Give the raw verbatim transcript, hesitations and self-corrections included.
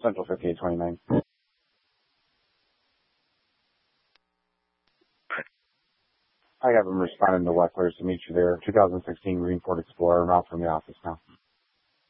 Central fifty-eight twenty-nine. I have him responding to Weckler's to meet you there. twenty sixteen Green Ford Explorer. I'm out from the office now.